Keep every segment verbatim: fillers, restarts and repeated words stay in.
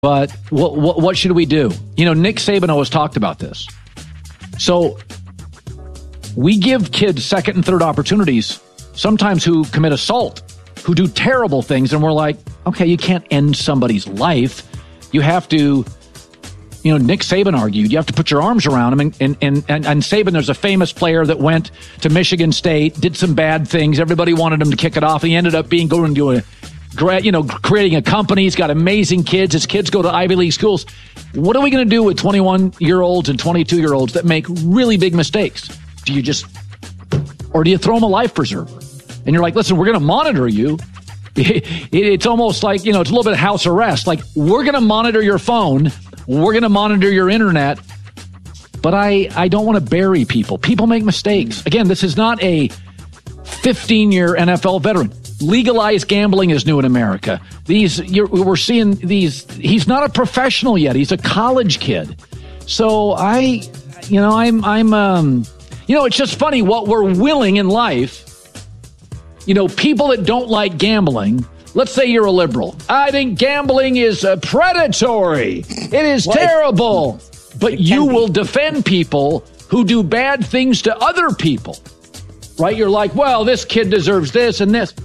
But what, what, what should we do? You know, Nick Saban always talked about this. So we give kids second and third opportunities, sometimes who commit assault, who do terrible things. And we're like, okay, you can't end somebody's life. You have to, you know, Nick Saban argued, you have to put your arms around him. And, and, and, and, and Saban, there's a famous player that went to Michigan State, did some bad things. Everybody wanted him to kick it off. He ended up being going to a you know, creating a company. He's got amazing kids. His kids go to Ivy League schools. What are we going to do with twenty-one-year-olds and twenty-two-year-olds that make really big mistakes? Do you just, or do you throw them a life preserver? And you're like, listen, we're going to monitor you. It's almost like, you know, it's a little bit of house arrest. Like, we're going to monitor your phone. We're going to monitor your internet. But I, I don't want to bury people. People make mistakes. Again, this is not a fifteen-year N F L veteran. Legalized gambling is new in America. These you're, we're seeing these. He's not a professional yet. He's a college kid. So I, you know, I'm, I'm, um, you know, it's just funny what we're willing in life. You know, people that don't like gambling. Let's say you're a liberal. I think gambling is uh, predatory. It is well, terrible. It, but it you will defend people who do bad things to other people. Right? You're like, well, this kid deserves this and this.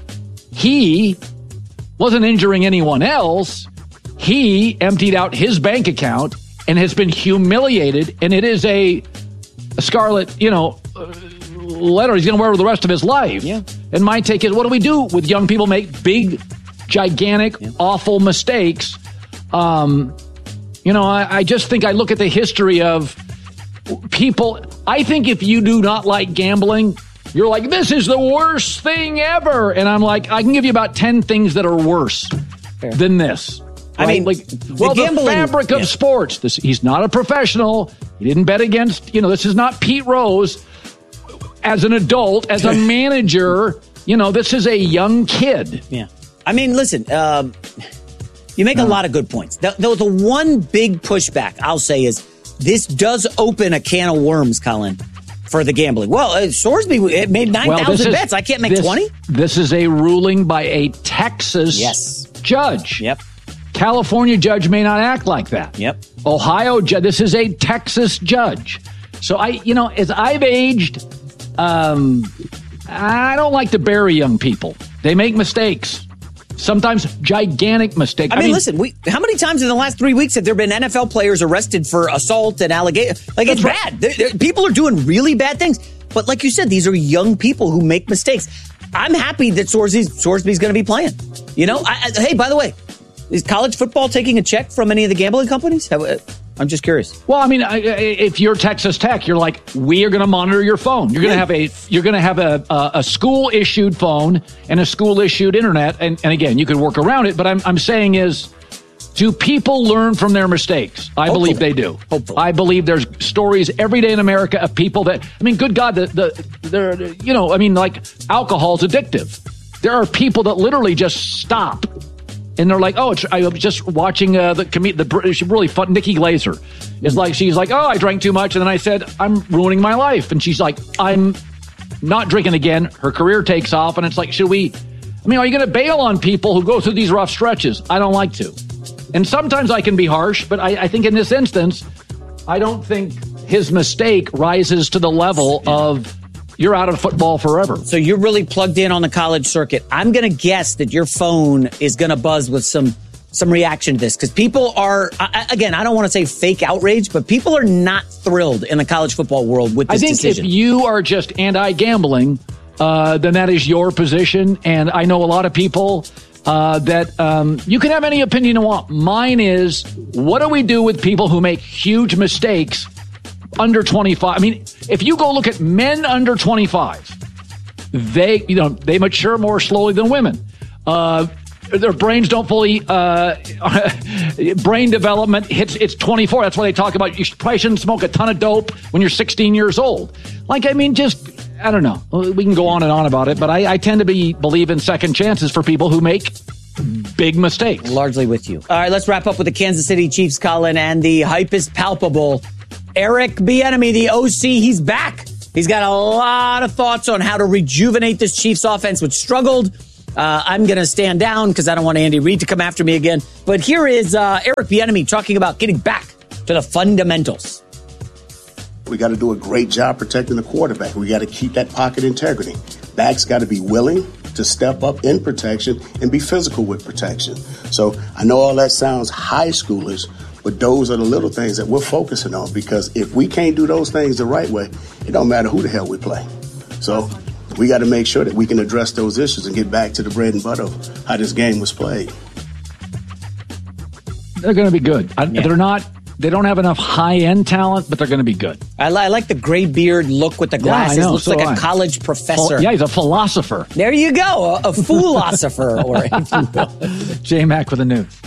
He wasn't injuring anyone else. He emptied out his bank account and has been humiliated. And it is a, a scarlet, you know, uh, letter he's going to wear for the rest of his life. Yeah. And my take is, what do we do with young people make big, gigantic, yeah. awful mistakes? Um, you know, I, I just think I look at the history of people. I think if you do not like gambling, you're like, this is the worst thing ever. And I'm like, I can give you about ten things that are worse Fair. than this. Right? I mean, like, well, the, the fabric of yeah. sports. This, he's not a professional. He didn't bet against, you know, this is not Pete Rose. As an adult, as a manager, you know, this is a young kid. Yeah. I mean, listen, um, you make no. a lot of good points. The, the, the one big pushback I'll say is this does open a can of worms, Colin, for the gambling. Well, uh, Sorsby it made nine thousand well, bets. I can't make this, twenty. This is a ruling by a Texas yes. judge. Yep. California judge may not act like that. Yep. Ohio judge. This is a Texas judge. So I, you know, as I've aged, um, I don't like to bury young people. They make mistakes. Sometimes gigantic mistakes. I mean, I mean listen, we, how many times in the last three weeks have there been N F L players arrested for assault and allegation? Like, it's right. bad. They're, they're, people are doing really bad things. But like you said, these are young people who make mistakes. I'm happy that Sorsby's, Sorsby's going to be playing. You know, I, I, hey, by the way, is college football taking a check from any of the gambling companies? Have, uh, I'm just curious. Well, I mean, if you're Texas Tech, you're like, we are going to monitor your phone. You're going to have a you're going to have a a, a school issued phone and a school issued internet. And, and again, you could work around it. But I'm I'm saying is, do people learn from their mistakes? I Hopefully. believe they do. Hopefully. I believe there's stories every day in America of people that, I mean, good God, the the they're you know, I mean, like alcohol's addictive. There are people that literally just stop. And they're like, oh, it's, I was just watching uh, the comedian, the really fun, Nikki Glaser. It's like, she's like, oh, I drank too much. And then I said, I'm ruining my life. And she's like, I'm not drinking again. Her career takes off. And it's like, should we, I mean, are you going to bail on people who go through these rough stretches? I don't like to. And sometimes I can be harsh, but I, I think in this instance, I don't think his mistake rises to the level yeah. of, you're out of football forever. So you're really plugged in on the college circuit. I'm going to guess that your phone is going to buzz with some some reaction to this because people are, I, again, I don't want to say fake outrage, but people are not thrilled in the college football world with this decision. I think decision. If you are just anti-gambling, uh, then that is your position. And I know a lot of people uh, that um, you can have any opinion you want. Mine is, what do we do with people who make huge mistakes under twenty-five? I mean, if you go look at men under twenty-five, they, you know, they mature more slowly than women. Uh, their brains don't fully, uh, brain development hits, it's twenty-four. That's why they talk about you probably shouldn't smoke a ton of dope when you're sixteen years old. Like, I mean, just, I don't know. We can go on and on about it, but I, I tend to be believe in second chances for people who make big mistakes. Largely with you. All right, let's wrap up with the Kansas City Chiefs, Colin, and the hype is palpable. Eric Bieniemy, the O C, he's back. He's got a lot of thoughts on how to rejuvenate this Chiefs offense, which struggled Uh, I'm going to stand down because I don't want Andy Reid to come after me again. But here is uh, Eric Bieniemy talking about getting back to the fundamentals. We got to do a great job protecting the quarterback. We got to keep that pocket integrity. Backs got to be willing to step up in protection and be physical with protection. So I know all that sounds high schoolers, but those are the little things that we're focusing on, because if we can't do those things the right way, it don't matter who the hell we play. So we got to make sure that we can address those issues and get back to the bread and butter of how this game was played. They're going to be good. I, yeah. They're not. They don't have enough high-end talent, but they're going to be good. I, li- I like the gray beard look with the glasses. Yeah, Looks so like I. a college professor. Yeah, he's a philosopher. There you go, a, a philosopher, or if you will. J-Mac with the news.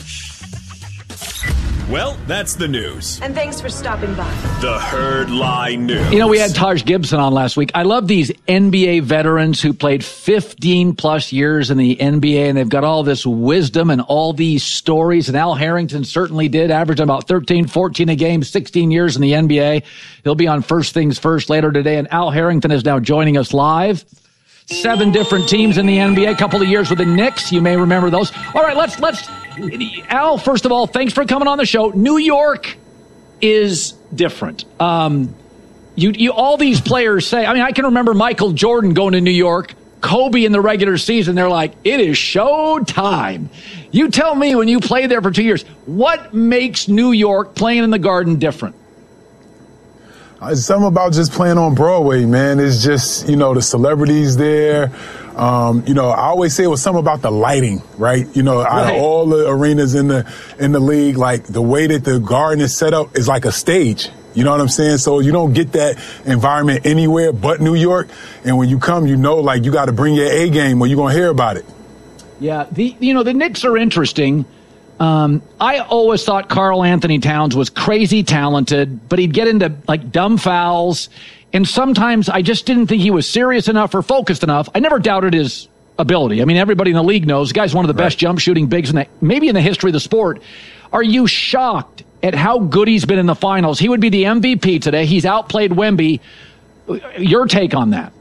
Well, that's the news. And thanks for stopping by. The Herd Lie News. You know, we had Taj Gibson on last week. I love these N B A veterans who played fifteen plus years in the N B A, and they've got all this wisdom and all these stories. And Al Harrington certainly did, averaging about thirteen, fourteen a game, sixteen years in the N B A. He'll be on First Things First later today. And Al Harrington is now joining us live. Seven different teams in the N B A, a couple of years with the Knicks. You may remember those. All right, let's, let's, Al, first of all, thanks for coming on the show. New York is different. Um, you, you, all these players say, I mean, I can remember Michael Jordan going to New York, Kobe in the regular season. They're like, it is show time. You tell me, when you played there for two years, what makes New York playing in the Garden different? It's something about just playing on Broadway, man. It's just, you know, the celebrities there. Um, you know, I always say it was something about the lighting, right? You know, out right. of all the arenas in the in the league, like the way that the Garden is set up is like a stage. You know what I'm saying? So you don't get that environment anywhere but New York. And when you come, you know, like you got to bring your A game or you're going to hear about it. Yeah, the you know, the Knicks are interesting. Um, I always thought Karl Anthony Towns was crazy talented, but he'd get into like dumb fouls. And sometimes I just didn't think he was serious enough or focused enough. I never doubted his ability. I mean, everybody in the league knows the guy's one of the right. best jump shooting bigs in the, maybe in the history of the sport. Are you shocked at how good he's been in the finals? He would be the M V P today. He's outplayed Wemby. Your take on that?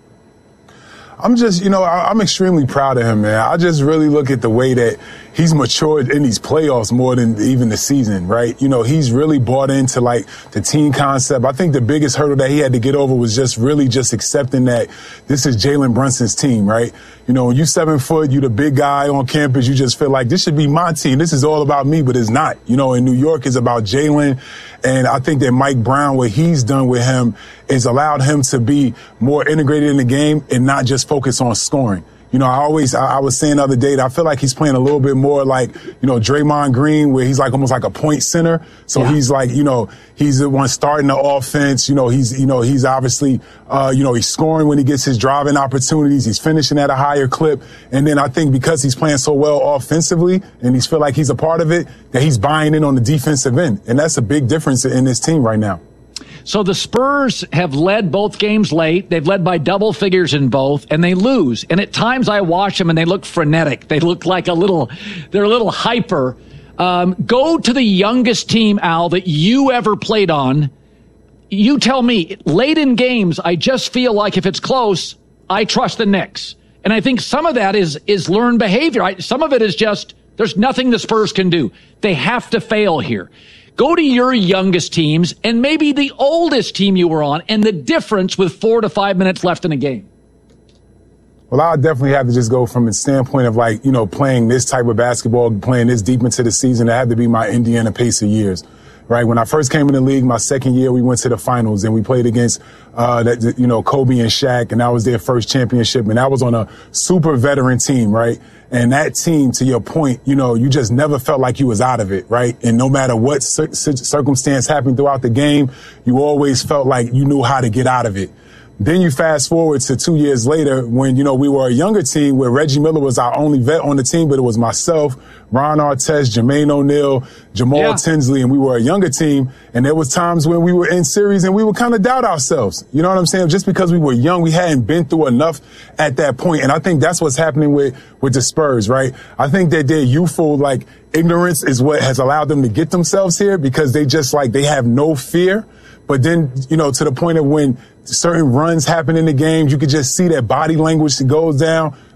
I'm just, you know, I'm extremely proud of him, man. I just really look at the way that he's matured in these playoffs more than even the season, right? You know, he's really bought into, like, the team concept. I think the biggest hurdle that he had to get over was just really just accepting that this is Jalen Brunson's team, right? You know, when you seven foot, you the big guy on campus, you just feel like this should be my team. This is all about me, but it's not. You know, in New York, it's about Jalen. And I think that Mike Brown, what he's done with him is allowed him to be more integrated in the game and not just focus on scoring. You know, I always, I, I was saying the other day that I feel like he's playing a little bit more like, you know, Draymond Green, where he's like almost like a point center. So yeah. he's like, you know, he's the one starting the offense. You know, he's, you know, he's obviously, uh, you know, he's scoring when he gets his driving opportunities. He's finishing at a higher clip. And then I think because he's playing so well offensively and he's feel like he's a part of it, that he's buying in on the defensive end. And that's a big difference in this team right now. So the Spurs have led both games late. They've led by double figures in both, and they lose. And at times I watch them, and they look frenetic. They look like a little, they're a little hyper. Um, go to the youngest team, Al, that you ever played on. You tell me, late in games, I just feel like if it's close, I trust the Knicks. And I think some of that is is learned behavior. I, some of it is just, there's nothing the Spurs can do. They have to fail here. Go to your youngest teams and maybe the oldest team you were on and the difference with four to five minutes left in a game. Well, I definitely have to just go from the standpoint of, like, you know, playing this type of basketball, playing this deep into the season. It had to be my Indiana Pacer years. Right. When I first came in the league, my second year, we went to the finals and we played against, uh, that, you know, Kobe and Shaq, and that was their first championship. And that was on a super veteran team. Right. And that team, to your point, you know, you just never felt like you was out of it. Right. And no matter what cir- circumstance happened throughout the game, you always felt like you knew how to get out of it. Then you fast forward to two years later when, you know, we were a younger team where Reggie Miller was our only vet on the team, but it was myself, Ron Artest, Jermaine O'Neal, Jamal yeah. Tinsley, and we were a younger team. And there was times when we were in series and we would kind of doubt ourselves. You know what I'm saying? Just because we were young, we hadn't been through enough at that point. And I think that's what's happening with, with the Spurs, right? I think that their youthful, like, ignorance is what has allowed them to get themselves here because they just, like, they have no fear. But then, you know, to the point of when certain runs happen in the game, you could just see that body language goes down.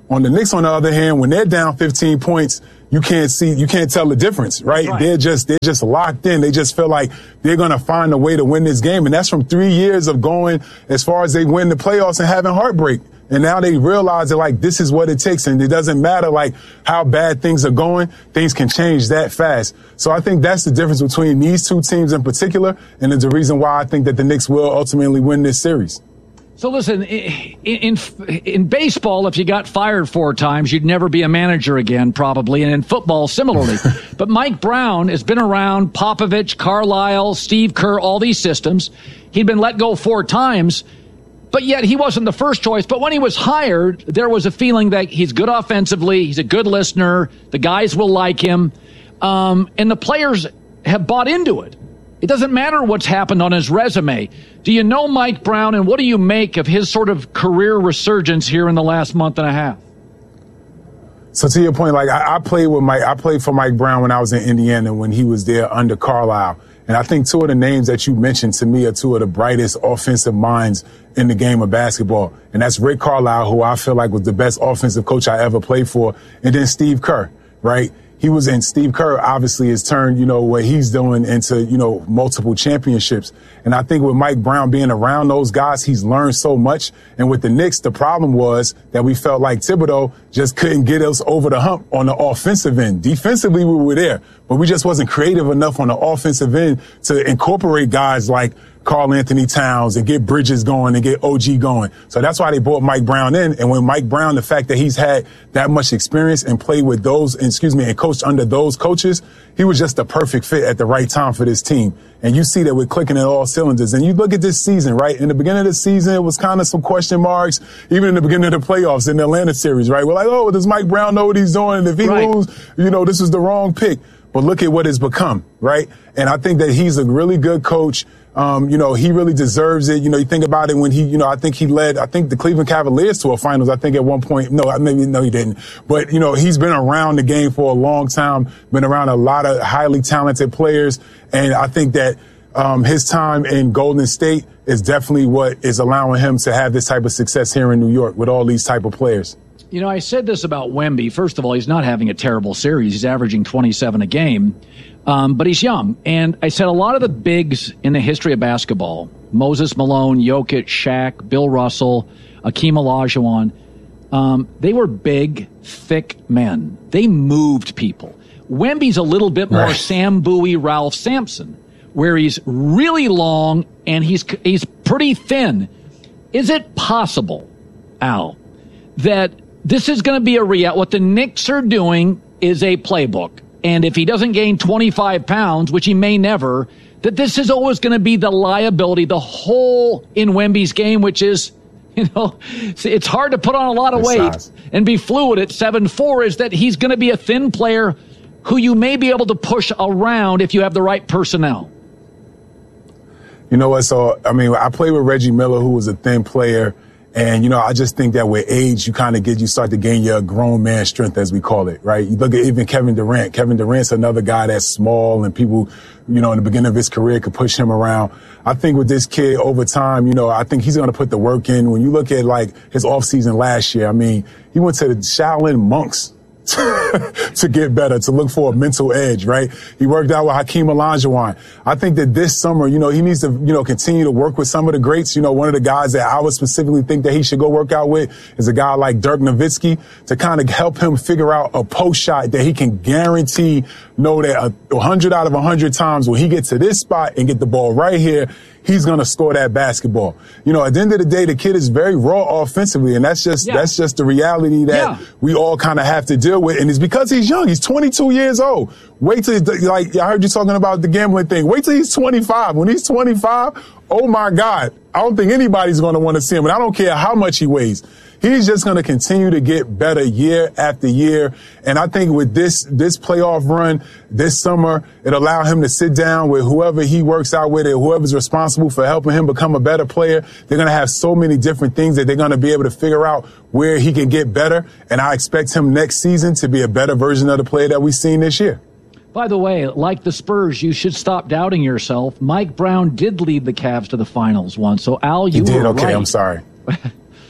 On the Knicks, on the other hand, when they're down fifteen points, you can't see, you can't tell the difference, right? right? They're just, they're just locked in. They just feel like they're going to find a way to win this game. And that's from three years of going as far as they win the playoffs and having heartbreak. And now they realize that, like, this is what it takes. And it doesn't matter, like, how bad things are going. Things can change that fast. So I think that's the difference between these two teams in particular. And it's the reason why I think that the Knicks will ultimately win this series. So listen, in, in in baseball, if you got fired four times, you'd never be a manager again, probably. And in football, similarly. But Mike Brown has been around Popovich, Carlisle, Steve Kerr, all these systems. He'd been let go four times, but yet he wasn't the first choice. But when he was hired, there was a feeling that he's good offensively, he's a good listener, the guys will like him, um, and the players have bought into it. It doesn't matter what's happened on his resume. Do you know Mike Brown, and what do you make of his sort of career resurgence here in the last month and a half? So to your point, like I, I played with Mike, I played for Mike Brown when I was in Indiana when he was there under Carlisle. And I think two of the names that you mentioned to me are two of the brightest offensive minds in the game of basketball. And that's Rick Carlisle, who I feel like was the best offensive coach I ever played for. And then Steve Kerr, right? He was in Steve Kerr, obviously, has turned, you know, what he's doing into, you know, multiple championships. And I think with Mike Brown being around those guys, he's learned so much. And with the Knicks, the problem was that we felt like Thibodeau just couldn't get us over the hump on the offensive end. Defensively, we were there, but we just wasn't creative enough on the offensive end to incorporate guys like Karl Anthony Towns and get Bridges going and get O G going. So that's why they brought Mike Brown in. And when Mike Brown, the fact that he's had that much experience and played with those, excuse me, and coached under those coaches, he was just the perfect fit at the right time for this team. And you see that we're clicking at all cylinders. And you look at this season, right? In the beginning of the season, it was kind of some question marks, even in the beginning of the playoffs in the Atlanta series, right? We're like, oh, does Mike Brown know what he's doing? And if he right. loses, you know, this is the wrong pick. But look at what it's become, right? And I think that he's a really good coach. Um, you know, he really deserves it. You know, you think about it when he, you know, I think he led, I think the Cleveland Cavaliers to a finals. I think at one point, no, maybe, no, he didn't. But, you know, he's been around the game for a long time, been around a lot of highly talented players. And I think that, um, his time in Golden State is definitely what is allowing him to have this type of success here in New York with all these type of players. You know, I said this about Wemby. First of all, he's not having a terrible series. He's averaging twenty-seven a game, um, but he's young. And I said a lot of the bigs in the history of basketball, Moses Malone, Jokic, Shaq, Bill Russell, Akeem Olajuwon, um, they were big, thick men. They moved people. Wemby's a little bit more right. Sam Bowie, Ralph Sampson, where he's really long and he's he's pretty thin. Is it possible, Al, that this is going to be a real, what the Knicks are doing is a playbook. And if he doesn't gain twenty-five pounds, which he may never, that this is always going to be the liability, the hole in Wemby's game, which is, you know, it's hard to put on a lot of weight size. and be fluid at seven foot four, is that he's going to be a thin player who you may be able to push around if you have the right personnel. You know what? So, I mean, I played with Reggie Miller, who was a thin player. And, you know, I just think that with age, you kind of get, you start to gain your grown man strength, as we call it, right? You look at even Kevin Durant. Kevin Durant's another guy that's small and people, you know, in the beginning of his career could push him around. I think with this kid over time, you know, I think he's going to put the work in. When you look at like his offseason last year, I mean, he went to the Shaolin monks to get better, to look for a mental edge, right? He worked out with Hakeem Olajuwon. I think that this summer, you know, he needs to, you know, continue to work with some of the greats. You know, one of the guys that I would specifically think that he should go work out with is a guy like Dirk Nowitzki, to kind of help him figure out a post shot that he can guarantee know that a hundred out of a hundred times when he gets to this spot and get the ball right here, he's going to score that basketball. You know, at the end of the day, the kid is very raw offensively, and that's just, yeah. that's just the reality that yeah. we all kind of have to deal with. And it's because he's young. He's twenty-two years old. Wait till, like, I heard you talking about the gambling thing. Wait till he's twenty-five. When he's twenty-five, oh my God, I don't think anybody's going to want to see him. And I don't care how much he weighs. He's just going to continue to get better year after year. And I think with this, this playoff run this summer, it allowed him to sit down with whoever he works out with or whoever's responsible for helping him become a better player. They're going to have so many different things that they're going to be able to figure out where he can get better. And I expect him next season to be a better version of the player that we've seen this year. By the way, like the Spurs, you should stop doubting yourself. Mike Brown did lead the Cavs to the finals once. So, Al, you he did. were okay, right. I'm sorry.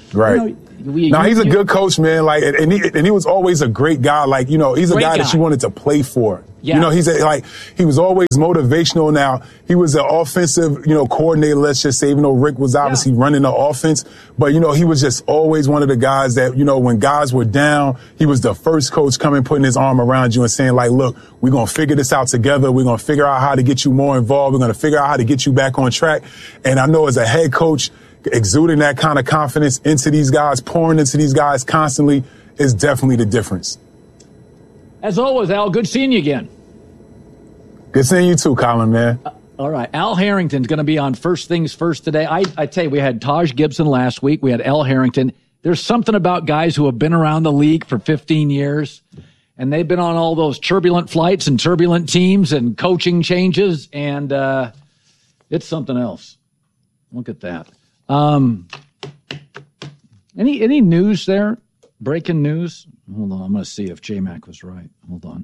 Right. You know, we, no, you, he's a you, good coach, man. Like, and he, and he was always a great guy. Like, you know, he's a guy, guy that you wanted to play for. Yeah. You know, he's a, like, he was always motivational. Now, he was an offensive, you know, coordinator, let's just say, even though Rick was obviously yeah. running the offense. But, you know, he was just always one of the guys that, you know, when guys were down, he was the first coach coming, putting his arm around you and saying, like, look, we're going to figure this out together. We're going to figure out how to get you more involved. We're going to figure out how to get you back on track. And I know as a head coach, exuding that kind of confidence into these guys, pouring into these guys constantly is definitely the difference. As always, Al, good seeing you again. Good seeing you too, Colin, man. Uh, all right. Al Harrington's going to be on First Things First today. I, I tell you, we had Taj Gibson last week. We had Al Harrington. There's something about guys who have been around the league for fifteen years, and they've been on all those turbulent flights and turbulent teams and coaching changes, and uh, it's something else. Look at that. Um, any any news there? Breaking news? Hold on, I'm going to see if J-Mac was right. Hold on.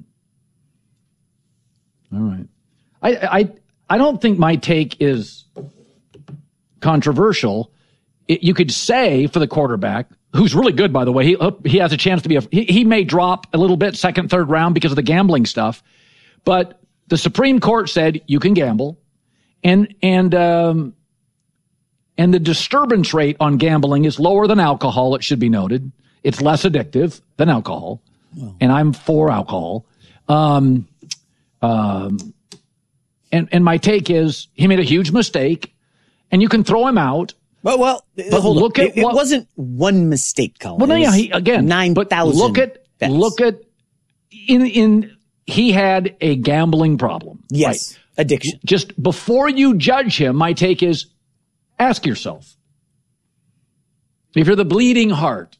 All right. I I I don't think my take is controversial. It, you could say for the quarterback, who's really good, by the way, he he has a chance to be a. He, he may drop a little bit second, third round because of the gambling stuff, but the Supreme Court said you can gamble, and and um. And the disturbance rate on gambling is lower than alcohol, it should be noted. It's less addictive than alcohol. Wow. And I'm for alcohol. Um, um, and, and my take is he made a huge mistake, and you can throw him out. Well, well, but hold look on. at it, what, it wasn't one mistake, Colin. Well, no, yeah, he, again, nine thousand. Look at, bets. look at, in, in, he had a gambling problem. Yes. Right? Addiction. Just before you judge him, my take is, ask yourself, if you're the bleeding heart,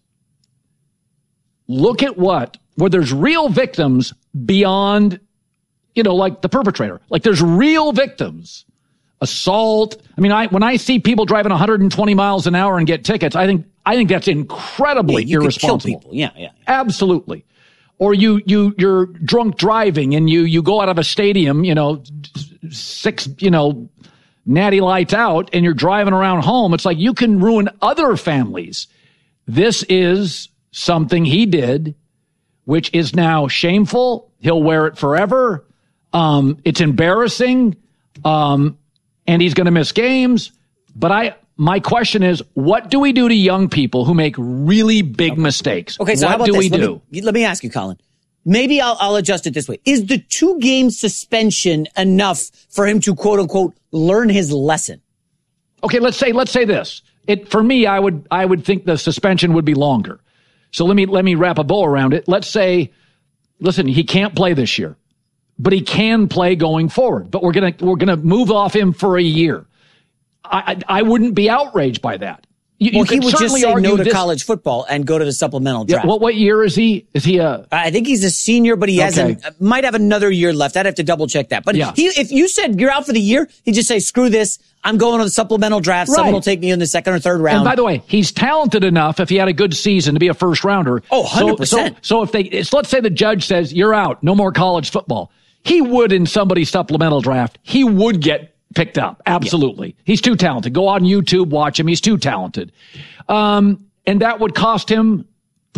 look at what, where there's real victims beyond, you know, like the perpetrator. Like there's real victims. Assault. I mean, I when I see people driving one hundred twenty miles an hour and get tickets, I think I think that's incredibly yeah, you irresponsible. Could kill people. Yeah, yeah, yeah. Absolutely. Or you you you're drunk driving and you you go out of a stadium, you know, six, you know, natty lights out, and you're driving around home. It's like you can ruin other families. This is something he did, which is now shameful. He'll wear it forever. Um, it's embarrassing. Um, and he's going to miss games. But I, my question is, what do we do to young people who make really big okay. mistakes? Okay. So what how about do this? we let do? Me, let me ask you, Colin. Maybe I'll, I'll adjust it this way. Is the two game suspension enough for him to quote unquote learn his lesson? Okay, let's say let's say this. It for me, I would I would think the suspension would be longer. So let me let me wrap a bow around it. Let's say, listen, he can't play this year, but he can play going forward. But we're gonna we're gonna move off him for a year. I I, I wouldn't be outraged by that. You, well, you he would just say no to this. college football and go to the supplemental draft. Yeah, what what year is he? Is he a? I think he's a senior, but he okay. hasn't. Might have another year left. I'd have to double check that. But yeah. he, if you said you're out for the year, he'd just say, "Screw this! I'm going to the supplemental draft. Right. Someone will take me in the second or third round." And by the way, he's talented enough if he had a good season to be a first rounder. Oh, one hundred percent. So, so, so if they, it's, let's say the judge says you're out, no more college football. He would in somebody's supplemental draft. He would get picked up. Absolutely. Yeah. He's too talented. Go on YouTube, watch him. He's too talented. Um, and that would cost him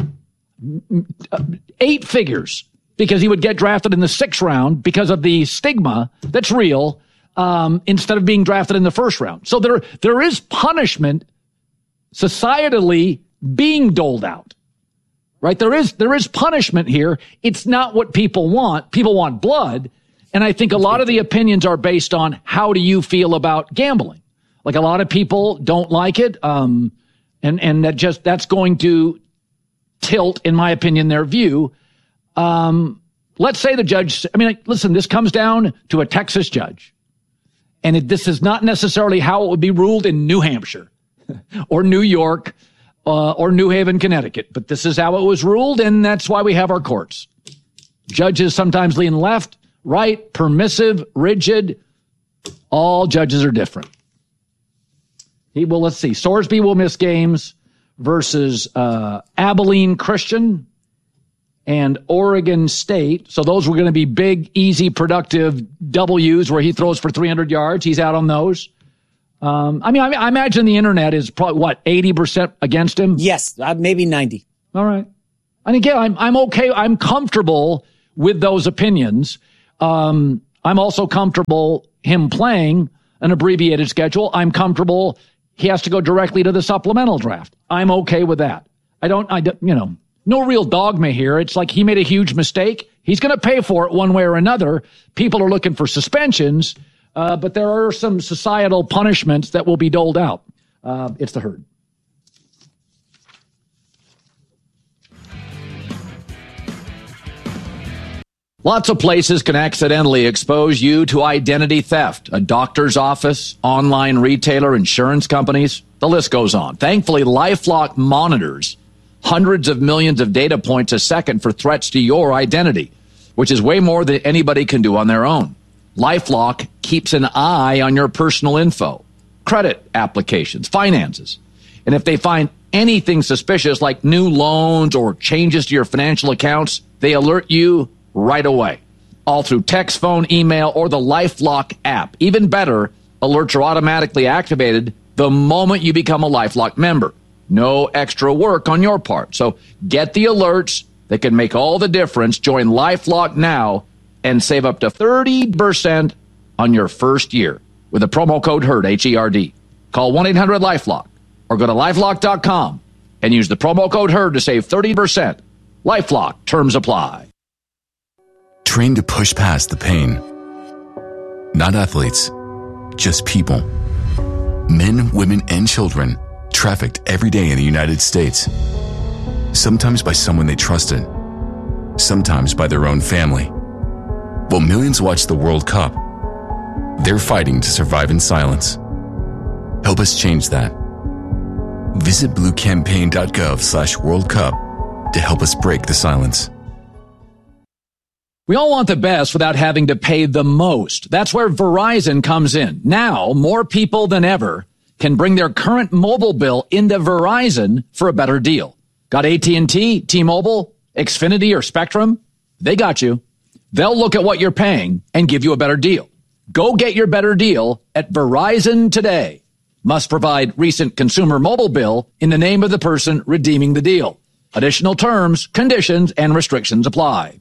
eight figures because he would get drafted in the sixth round because of the stigma that's real, um, instead of being drafted in the first round. So there, there is punishment societally being doled out, right? There is, there is punishment here. It's not what people want. People want blood. And I think a lot of the opinions are based on how do you feel about gambling? Like a lot of people don't like it. Um, and, and that just, that's going to tilt, in my opinion, their view. Um, let's say the judge, I mean, like, listen, this comes down to a Texas judge. And it, this is not necessarily how it would be ruled in New Hampshire or New York, uh, or New Haven, Connecticut. But this is how it was ruled. And that's why we have our courts. Judges sometimes lean left, right, permissive, rigid. All judges are different. He will, let's see, Sorsby will miss games versus uh, Abilene Christian and Oregon State. So those were going to be big, easy, productive W's where he throws for three hundred yards. He's out on those. Um, I mean, I, I imagine the internet is probably, what, eighty percent against him? Yes, uh, maybe ninety. All right. And again, I'm I'm okay. I'm comfortable with those opinions. Um, I'm also comfortable him playing an abbreviated schedule. I'm comfortable he has to go directly to the supplemental draft. I'm okay with that. I don't, I don't, you know, no real dogma here. It's like he made a huge mistake. He's going to pay for it one way or another. People are looking for suspensions, uh, but there are some societal punishments that will be doled out. Uh, it's the herd. Lots of places can accidentally expose you to identity theft. A doctor's office, online retailer, insurance companies, the list goes on. Thankfully, LifeLock monitors hundreds of millions of data points a second for threats to your identity, which is way more than anybody can do on their own. LifeLock keeps an eye on your personal info, credit applications, finances. And if they find anything suspicious like new loans or changes to your financial accounts, they alert you right away, all through text, phone, email, or the LifeLock app. Even better, alerts are automatically activated the moment you become a LifeLock member. No extra work on your part. So get the alerts that can make all the difference. Join LifeLock now and save up to thirty percent on your first year with the promo code HERD, H E R D. Call one eight hundred LifeLock or go to lifelock dot com and use the promo code HERD to save thirty percent. LifeLock, terms apply. Trained to push past the pain. Not athletes, just people. Men, women, and children trafficked every day in the United States. Sometimes by someone they trusted, sometimes by their own family. While millions watch the World Cup, they're fighting to survive in silence. Help us change that. Visit bluecampaign.gov slash World Cup to help us break the silence. We all want the best without having to pay the most. That's where Verizon comes in. Now, more people than ever can bring their current mobile bill into Verizon for a better deal. Got A T and T, T-Mobile, Xfinity, or Spectrum? They got you. They'll look at what you're paying and give you a better deal. Go get your better deal at Verizon today. Must provide recent consumer mobile bill in the name of the person redeeming the deal. Additional terms, conditions, and restrictions apply.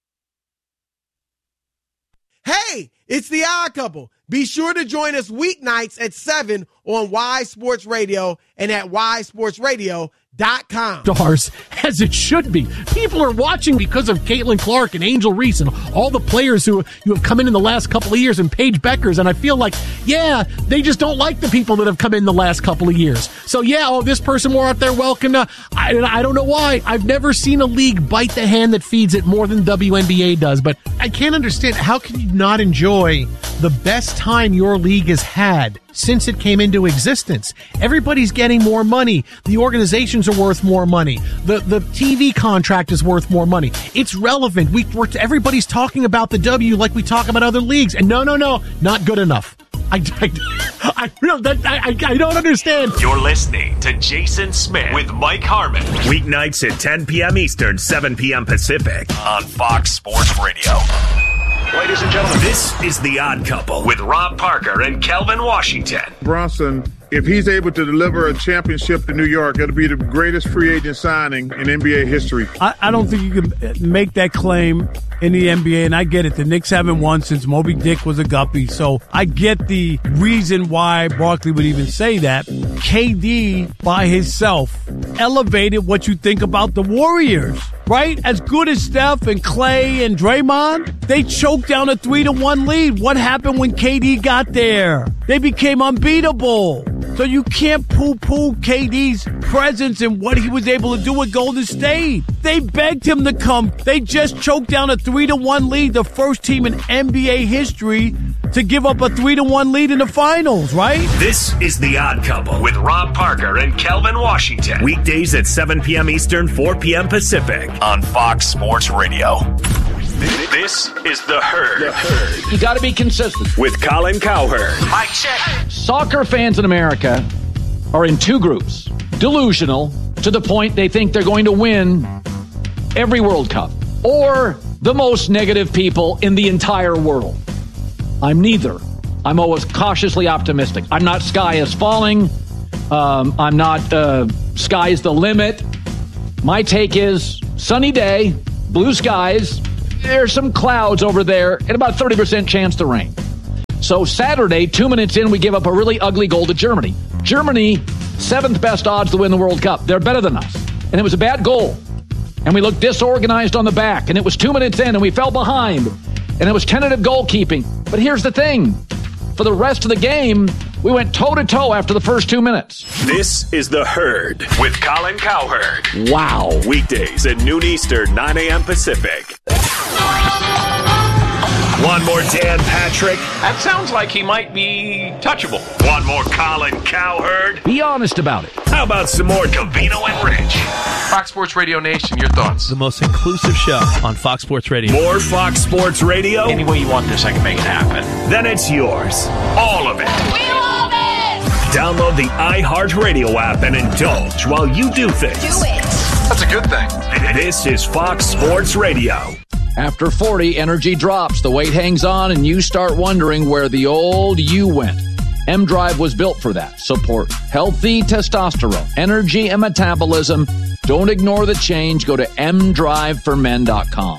Hey, it's the Odd Couple. Be sure to join us weeknights at seven on Y Sports Radio and at y sports radio dot com. Stars, as it should be. People are watching because of Caitlin Clark and Angel Reese and all the players who, who have come in in the last couple of years and Paige Beckers. And I feel like, yeah, they just don't like the people that have come in the last couple of years. So, yeah, oh, this person more out there welcome to, I, I don't know why. I've never seen a league bite the hand that feeds it more than W N B A does. But I can't understand, how can you not enjoy the best time your league has had since it came into existence? Everybody's getting more money. The organizations are worth more money. The the T V contract is worth more money. It's relevant. We we're, everybody's talking about the W like we talk about other leagues. And no, no, no, not good enough. I, I, I, I, I, I don't understand. You're listening to Jason Smith with Mike Harmon. Weeknights at ten p.m. Eastern, seven p.m. Pacific on Fox Sports Radio. Ladies and gentlemen, this is The Odd Couple with Rob Parker and Kelvin Washington. Bronson, if he's able to deliver a championship to New York, it'll be the greatest free agent signing in N B A history. I, I don't think you can make that claim in the N B A, and I get it. The Knicks haven't won since Moby Dick was a guppy, so I get the reason why Barkley would even say that. K D, by himself, elevated what you think about the Warriors, right? As good as Steph and Clay and Draymond, they choked down a three to one lead. What happened when K D got there? They became unbeatable. So you can't poo-poo K D's presence and what he was able to do with Golden State. They begged him to come. They just choked down a three to one lead, the first team in N B A history to give up a three to one lead in the finals, right? This is The Odd Couple with Rob Parker and Kelvin Washington. Weekdays at seven p.m. Eastern, four p.m. Pacific on Fox Sports Radio. This is The Herd. The Herd. You got to be consistent. With Colin Cowherd. Mike check. Soccer fans in America are in two groups. Delusional to the point they think they're going to win every World Cup. Or the most negative people in the entire world. I'm neither. I'm always cautiously optimistic. I'm not sky is falling. Um, I'm not uh, sky's the limit. My take is sunny day, blue skies. There's some clouds over there and about thirty percent chance to rain. So Saturday, two minutes in, we give up a really ugly goal to Germany. Germany, seventh best odds to win the World Cup. They're better than us. And it was a bad goal. And we looked disorganized on the back. And it was two minutes in and we fell behind. And it was tentative goalkeeping. But here's the thing. For the rest of the game, we went toe-to-toe after the first two minutes. This is The Herd with Colin Cowherd. Wow. Weekdays at noon Eastern, nine a.m. Pacific. One more Dan Patrick. That sounds like he might be touchable. One more Colin Cowherd. Be honest about it. How about some more Covino and Rich? Fox Sports Radio Nation, your thoughts? The most inclusive show on Fox Sports Radio. More Fox Sports Radio? Any way you want this, I can make it happen. Then it's yours. All of it. We love it! Download the iHeartRadio app and indulge while you do things. Do it! That's a good thing. This is Fox Sports Radio. After forty, energy drops, the weight hangs on, and you start wondering where the old you went. M-Drive was built for that. Support healthy testosterone, energy, and metabolism. Don't ignore the change. Go to m drive for men dot com.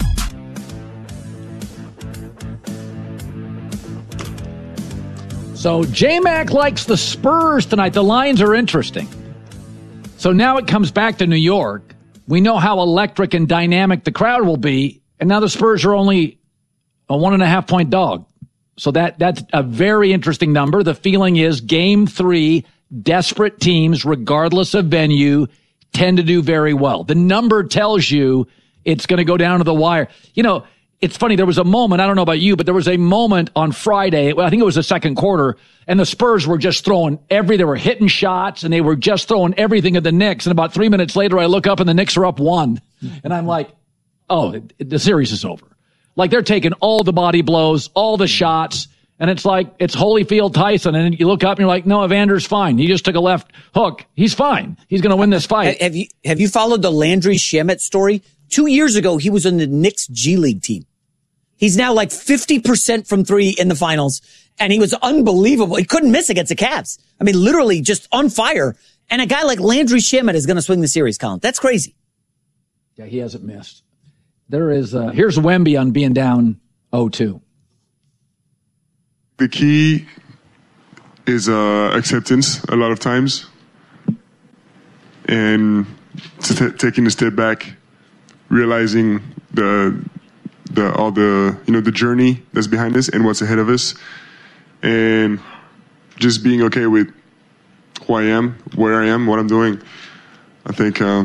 So J-Mac likes the Spurs tonight. The lines are interesting. So now it comes back to New York. We know how electric and dynamic the crowd will be. And now the Spurs are only a one and a half point dog. So that that's a very interesting number. The feeling is game three, desperate teams, regardless of venue, tend to do very well. The number tells you it's going to go down to the wire. You know, it's funny. There was a moment, I don't know about you, but there was a moment on Friday. I think it was the second quarter, and the Spurs were just throwing every, they were hitting shots, and they were just throwing everything at the Knicks. And about three minutes later, I look up, and the Knicks are up one. And I'm like, oh, the series is over. Like, they're taking all the body blows, all the shots, and it's like, it's Holyfield Tyson, and you look up and you're like, no, Evander's fine. He just took a left hook. He's fine. He's going to win this fight. Have you, have you followed the Landry Shamet story? Two years ago, he was on the Knicks G League team. He's now like fifty percent from three in the finals, and he was unbelievable. He couldn't miss against the Cavs. I mean, literally just on fire. And a guy like Landry Shamet is going to swing the series, Colin. That's crazy. Yeah, he hasn't missed. There is, uh, here's Wemby on being down oh two. The key is uh, acceptance a lot of times, and t- taking a step back, realizing the the all the you know the journey that's behind us and what's ahead of us, and just being okay with who I am, where I am, what I'm doing. I think uh,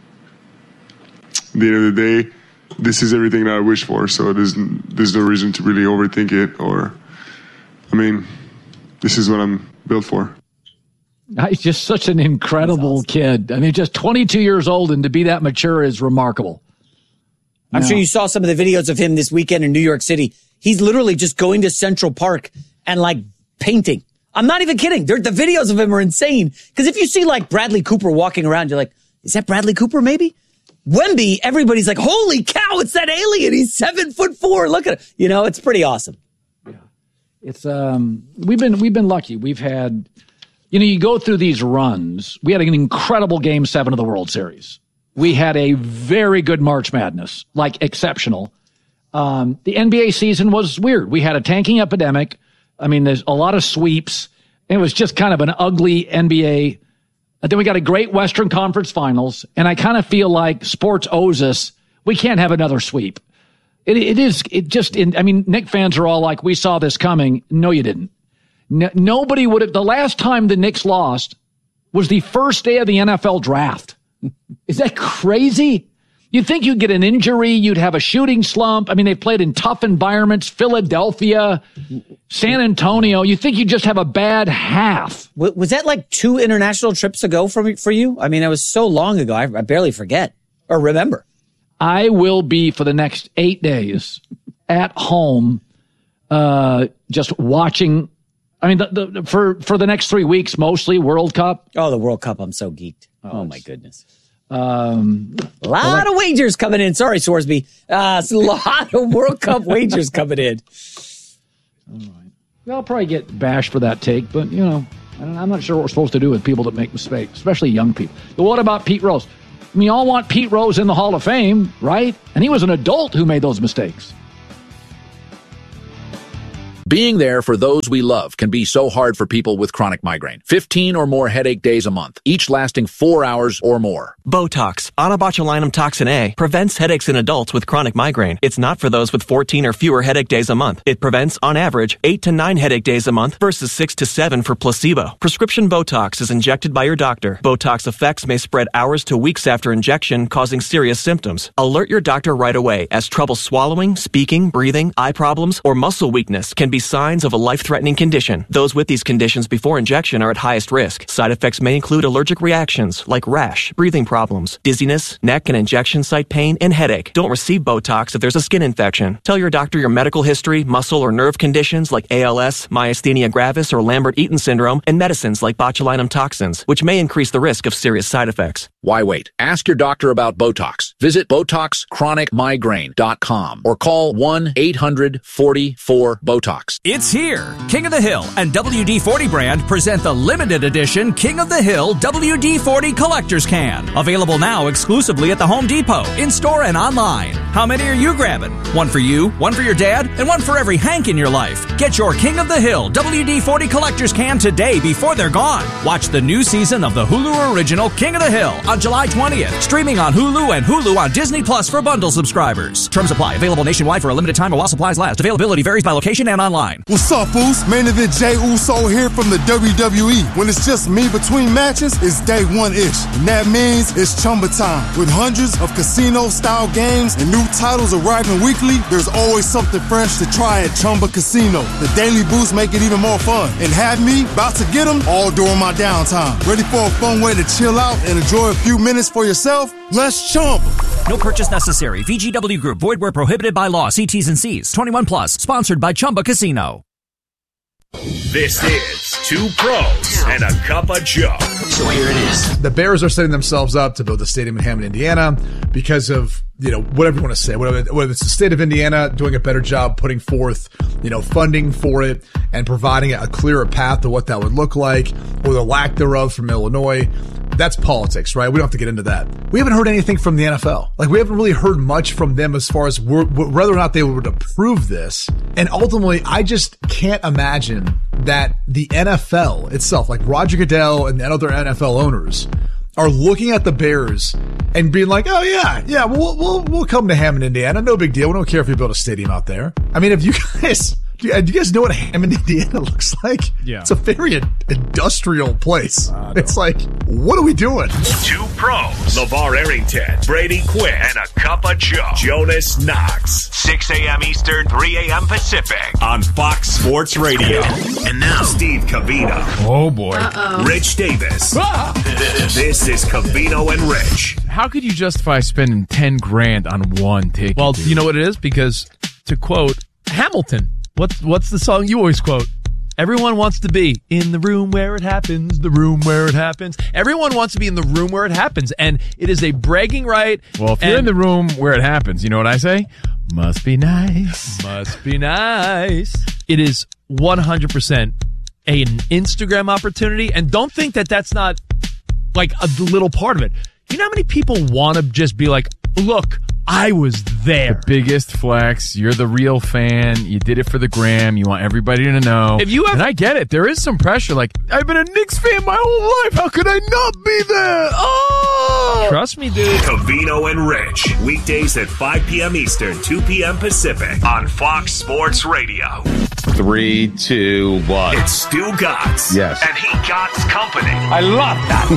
at the end of the day, this is everything that I wish for. So there's there's no reason to really overthink it, or I mean, this is what I'm built for. He's just such an incredible awesome. kid. I mean, just twenty-two years old, and to be that mature is remarkable. I'm no. sure you saw some of the videos of him this weekend in New York City. He's literally just going to Central Park and like painting. I'm not even kidding. They're, the videos of him are insane. Because if you see like Bradley Cooper walking around, you're like, is that Bradley Cooper maybe? Wemby, everybody's like, holy cow, it's that alien. He's seven foot four. Look at it. You know, it's pretty awesome. Yeah. It's, um, we've been, we've been lucky. We've had, you know, you go through these runs. We had an incredible game seven of the World Series. We had a very good March Madness, like exceptional. Um, the N B A season was weird. We had a tanking epidemic. I mean, there's a lot of sweeps. It was just kind of an ugly N B A. And then we got a great Western Conference Finals. And I kind of feel like sports owes us, we can't have another sweep. It, it is, it just, in, I mean, Knicks fans are all like, we saw this coming. No, you didn't. No, nobody would have, the last time the Knicks lost was the first day of the N F L draft. Is that crazy? You'd think you'd get an injury, you'd have a shooting slump. I mean, they've played in tough environments, Philadelphia, San Antonio. You'd think you'd just have a bad half. Was that like two international trips ago for, for you? I mean, it was so long ago, I, I barely forget or remember. I will be, for the next eight days, at home, uh, just watching. I mean, the, the, for, for the next three weeks, mostly World Cup. Oh, the World Cup. I'm so geeked. Oh, oh my goodness. Um, a lot well, of wagers coming in. Sorry, Sorsby. Uh, it's a lot of World Cup wagers coming in. All right. I'll probably get bashed for that take, but, you know, I'm not sure what we're supposed to do with people that make mistakes, especially young people. But what about Pete Rose? I mean, you all want Pete Rose in the Hall of Fame, right? And he was an adult who made those mistakes. Being there for those we love can be so hard for people with chronic migraine. fifteen or more headache days a month, each lasting four hours or more. Botox, onabotulinum toxin A, prevents headaches in adults with chronic migraine. It's not for those with fourteen or fewer headache days a month. It prevents, on average, eight to nine headache days a month versus six to seven for placebo. Prescription Botox is injected by your doctor. Botox effects may spread hours to weeks after injection, causing serious symptoms. Alert your doctor right away, as trouble swallowing, speaking, breathing, eye problems, or muscle weakness can be signs of a life-threatening condition. Those with these conditions before injection are at highest risk. Side effects may include allergic reactions like rash, breathing problems, dizziness, neck and injection site pain, and headache. Don't receive Botox if there's a skin infection. Tell your doctor your medical history, muscle or nerve conditions like A L S, myasthenia gravis, or Lambert-Eaton syndrome, and medicines like botulinum toxins, which may increase the risk of serious side effects. Why wait? Ask your doctor about Botox. Visit Botox Chronic Migraine dot com or call one eight hundred forty-four BOTOX. It's here. King of the Hill and W D forty brand present the limited edition King of the Hill W D forty Collector's Can. Available now exclusively at the Home Depot, in-store and online. How many are you grabbing? One for you, one for your dad, and one for every Hank in your life. Get your King of the Hill W D forty Collector's Can today before they're gone. Watch the new season of the Hulu original King of the Hill on July twentieth. Streaming on Hulu and Hulu on Disney Plus for bundle subscribers. Terms apply. Available nationwide for a limited time while supplies last. Availability varies by location and online. What's up, Foos? Main event Jey Uso here from the W W E. When it's just me between matches, it's day one-ish. And that means it's Chumba time. With hundreds of casino-style games and new titles arriving weekly, there's always something fresh to try at Chumba Casino. The daily boosts make it even more fun. And have me about to get them all during my downtime. Ready for a fun way to chill out and enjoy a few minutes for yourself? Let's Chumba. No purchase necessary. V G W Group. Void where prohibited by law. See T's and C's. twenty-one plus. Sponsored by Chumba Casino. This is Two Pros and a Cup of Joe. So here it is. The Bears are setting themselves up to build a stadium in Hammond, Indiana, because of, you know, whatever you want to say, whatever, whether it's the state of Indiana doing a better job putting forth, you know, funding for it and providing a clearer path to what that would look like, or the lack thereof from Illinois. That's politics, right? We don't have to get into that. We haven't heard anything from the N F L. Like, we haven't really heard much from them as far as whether or not they would approve this. And ultimately, I just can't imagine that the N F L itself, like Roger Goodell and other N F L owners, are looking at the Bears and being like, oh, yeah, yeah, we'll, we'll, we'll come to Hammond, Indiana. No big deal. We don't care if you build a stadium out there. I mean, if you guys... Do you guys know what Hammond, Indiana looks like? Yeah. It's a very industrial place. It's like, what are we doing? Two Pros. LeVar Arrington, Brady Quinn, and a Cup of Joe. Jonas Knox. six a.m. Eastern, three a.m. Pacific. On Fox Sports Radio. And now, Steve Covino. Oh, boy. Uh-oh. Rich Davis. Ah! This is Covino and Rich. How could you justify spending ten grand on one ticket? Well, dude? You know what it is? Because, to quote Hamilton, What's what's the song you always quote? Everyone wants to be in the room where it happens, the room where it happens. Everyone wants to be in the room where it happens, and it is a bragging right. Well, if you're in the room where it happens, you know what I say? Must be nice. Must be nice. It is one hundred percent an Instagram opportunity, and don't think that that's not like a little part of it. You know how many people want to just be like, look, I was there. The biggest flex. You're the real fan. You did it for the gram. You want everybody to know. If you have, and I get it. There is some pressure. Like, I've been a Knicks fan my whole life. How could I not be there? Oh! Trust me, dude. Covino and Rich. Weekdays at five p.m. Eastern, two p.m. Pacific. On Fox Sports Radio. Three, two, one. It's Stu Gatz. Yes. And he Gatz Company. I love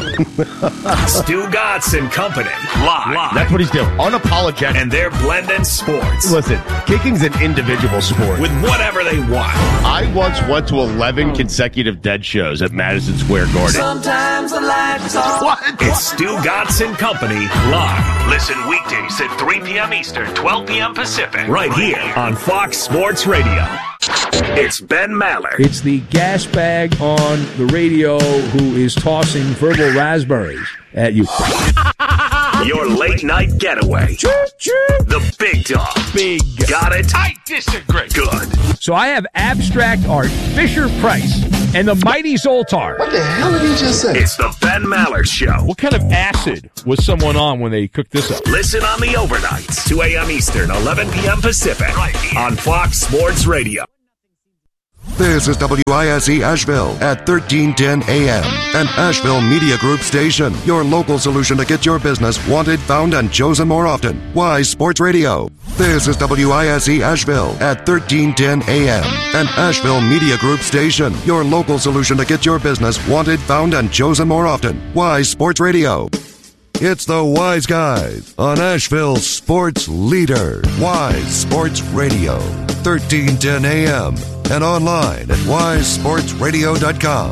that. Stu Gatz and Company. Live. Live. That's what he's doing. Unapologetic. And they're blending sports. Listen, kicking's an individual sport. With whatever they want. I once went to eleven consecutive dead shows at Madison Square Garden. Sometimes the life is all. What? It's Stu Gatz and Company live. Listen weekdays at three p.m. Eastern, twelve p.m. Pacific. Right here on Fox Sports Radio. It's Ben Maller. It's the gas bag on the radio who is tossing verbal raspberries at you. Your late night getaway. The Big Dog. Big. Got it? I disagree. Good. So I have abstract art, Fisher Price, and the Mighty Zoltar. What the hell did he just say? It's the Ben Maller Show. What kind of acid was someone on when they cooked this up? Listen on the overnights, two a.m. Eastern, eleven p.m. Pacific, right here on Fox Sports Radio. This is W I S E Asheville at thirteen ten A M, an Asheville Media Group station. Your local solution to get your business wanted, found, and chosen more often. Wise Sports Radio. This is W I S E Asheville at thirteen ten A M, an Asheville Media Group station. Your local solution to get your business wanted, found, and chosen more often. Wise Sports Radio. It's the Wise Guys on Asheville's sports leader. Wise Sports Radio, thirteen ten A M, and online at wise sports radio dot com.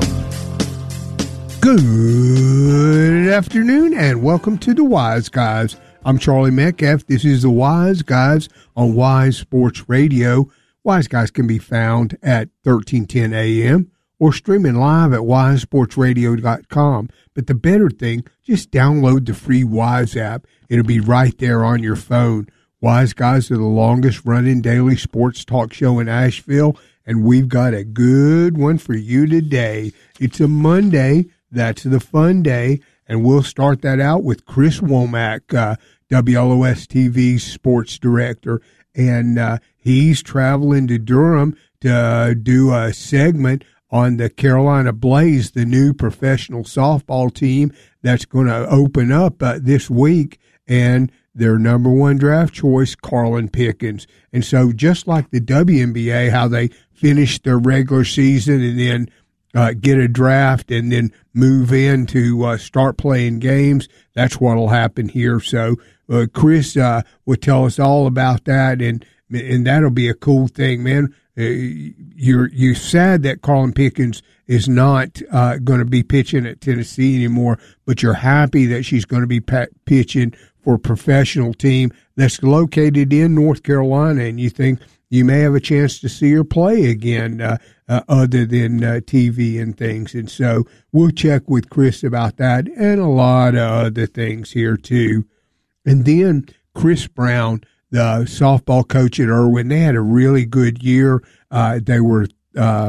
Good afternoon and welcome to the Wise Guys. I'm Charlie Metcalf. This is the Wise Guys on Wise Sports Radio. Wise Guys can be found at thirteen ten A M or streaming live at wise sports radio dot com. But the better thing, just download the free Wise app. It'll be right there on your phone. Wise Guys are the longest running daily sports talk show in Asheville, and we've got a good one for you today. It's a Monday. That's the fun day, and we'll start that out with Chris Womack, uh, W L O S T V's sports director, and uh, he's traveling to Durham to uh, do a segment on the Carolina Blaze, the new professional softball team that's going to open up uh, this week, and their number one draft choice, Carlin Pickens. And so just like the W N B A, how they finish their regular season and then uh, get a draft and then move in to uh, start playing games, that's what will happen here. So uh, Chris uh, will tell us all about that, and and that'll be a cool thing, man. Uh, you're you're sad that Carlin Pickens is not uh, going to be pitching at Tennessee anymore, but you're happy that she's going to be pa- pitching for a professional team that's located in North Carolina, and you think you may have a chance to see her play again uh, uh, other than uh, T V and things. And so we'll check with Chris about that and a lot of other things here too. And then Chris Brown, the softball coach at Irwin, they had a really good year. Uh, they were uh,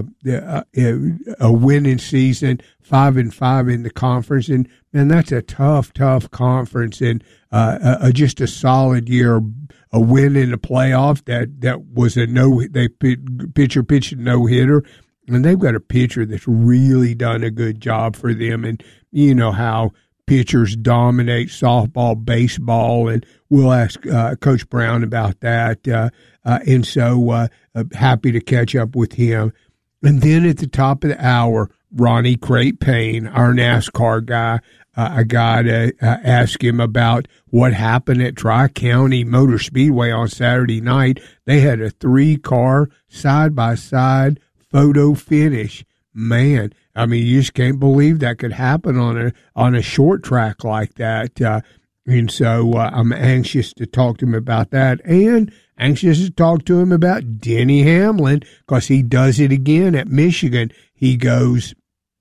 a winning season, five and five in the conference, and man, that's a tough, tough conference, and uh, a, just a solid year. A win in the playoff that that was a no. They pitcher pitched a no hitter, and they've got a pitcher that's really done a good job for them. And you know how pitchers dominate softball, baseball, and we'll ask uh, Coach Brown about that. Uh, uh, and so uh, uh, happy to catch up with him. And then at the top of the hour, Ronnie Crate Payne, our NASCAR guy, uh, I got to uh, ask him about what happened at Tri-County Motor Speedway on Saturday night. They had a three-car side-by-side photo finish. Man, I mean, you just can't believe that could happen on a on a short track like that. Uh, and so uh, I'm anxious to talk to him about that, and anxious to talk to him about Denny Hamlin, because he does it again at Michigan. He goes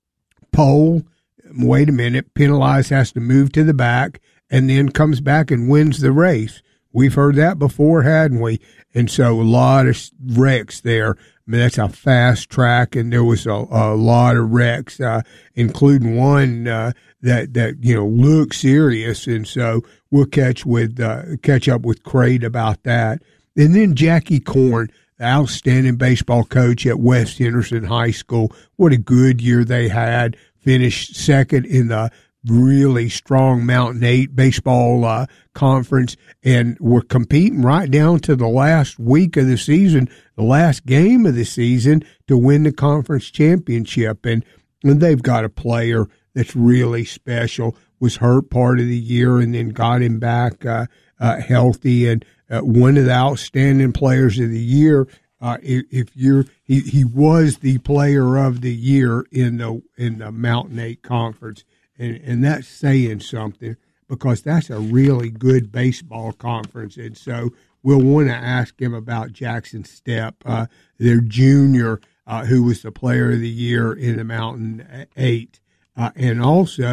pole, wait a minute, penalized, has to move to the back, and then comes back and wins the race. We've heard that before, hadn't we? And so a lot of wrecks there. I mean, that's a fast track, and there was a, a lot of wrecks, uh, including one uh, that that you know looked serious. And so we'll catch with uh, catch up with Crate about that. And then Jackie Korn, the outstanding baseball coach at West Henderson High School. What a good year they had. Finished second in the really strong Mountain Eight baseball uh, conference, and we're competing right down to the last week of the season, the last game of the season, to win the conference championship. And, and they've got a player that's really special, was hurt part of the year and then got him back uh, uh, healthy, and uh, one of the outstanding players of the year. Uh, if, if you're, he, he was the player of the year in the in the Mountain Eight conference. And, and that's saying something, because that's a really good baseball conference. And so we'll want to ask him about Jackson Stepp, uh, their junior, uh, who was the player of the year in the Mountain Eight. Uh, and also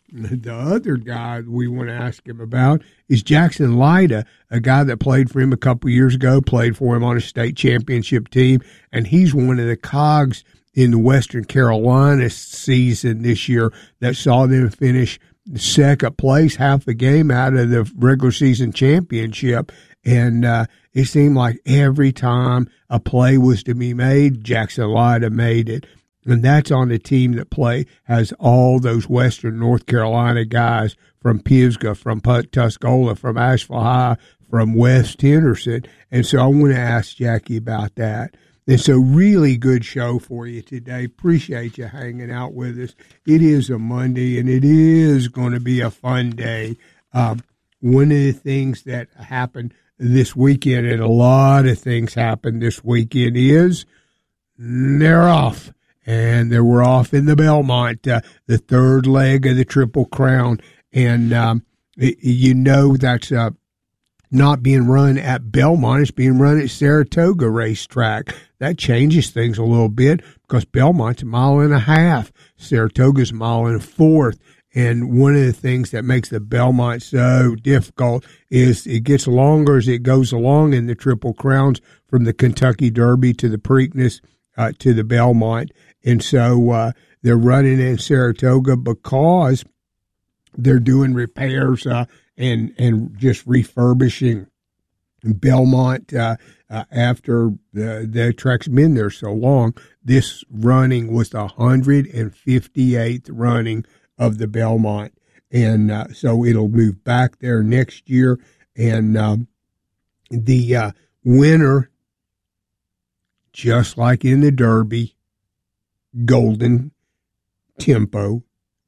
The other guy we want to ask him about is Jackson Lyda, a guy that played for him a couple years ago, played for him on a state championship team, and he's one of the cogs in the Western Carolina season this year that saw them finish second place, half a game out of the regular season championship. And uh, it seemed like every time a play was to be made, Jackson Lyda made it. And that's on the team that play has all those Western North Carolina guys from Pisgah, from Tuscola, from Asheville High, from West Henderson. And so I want to ask Jackie about that. It's a really good show for you today. Appreciate you hanging out with us. It is a Monday, and it is going to be a fun day. Um, one of the things that happened this weekend, and a lot of things happened this weekend, is they're off. And they were off in the Belmont, uh, the third leg of the Triple Crown. And um, it, you know that's uh, not being run at Belmont. It's being run at Saratoga Racetrack. That changes things a little bit because Belmont's a mile and a half. Saratoga's a mile and a fourth. And one of the things that makes the Belmont so difficult is it gets longer as it goes along in the Triple Crowns, from the Kentucky Derby to the Preakness uh, to the Belmont. And so uh, they're running in Saratoga because they're doing repairs uh, and and just refurbishing Belmont uh, uh, after the, the track's been there so long. This running was the one hundred fifty-eighth running of the Belmont. And uh, so it'll move back there next year. And um, the uh, winner, just like in the Derby, Golden Tempo,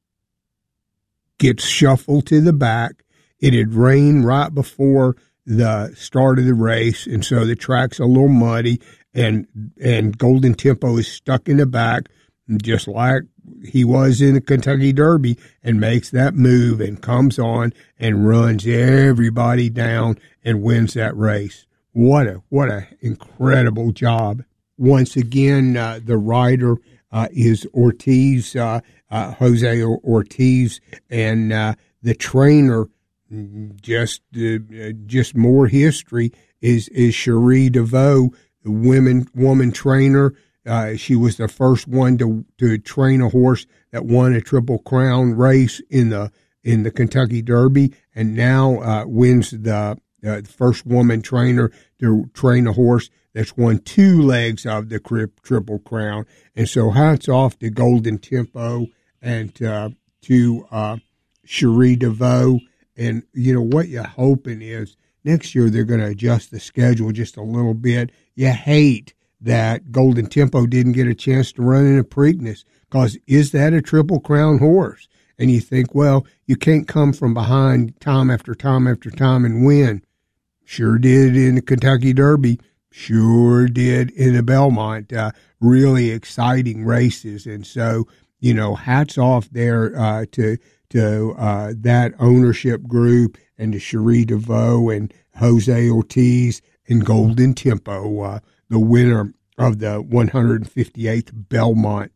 gets shuffled to the back. It had rained right before the start of the race, and so the track's a little muddy, and and Golden Tempo is stuck in the back, just like he was in the Kentucky Derby, and makes that move and comes on and runs everybody down and wins that race. What a what a incredible job. Once again, uh, the rider Uh, is Ortiz, uh, uh, Jose Ortiz, and uh, the trainer, just uh, just more history, is is Cherie DeVoe, the women woman trainer. Uh, she was the first one to to train a horse that won a Triple Crown race in the in the Kentucky Derby, and now uh, wins the uh, first woman trainer to train a horse that's won two legs of the Triple Crown. And so hats off to Golden Tempo and uh, to uh, Cherie DeVoe. And, you know, what you're hoping is next year they're going to adjust the schedule just a little bit. You hate that Golden Tempo didn't get a chance to run in a Preakness, because is that a Triple Crown horse? And you think, well, you can't come from behind time after time after time and win. Sure did in the Kentucky Derby. Sure did in the Belmont. Uh, really exciting races. And so, you know, hats off there uh, to to uh, that ownership group and to Cherie DeVoe and Jose Ortiz and Golden Tempo, uh, the winner of the one hundred fifty-eighth Belmont.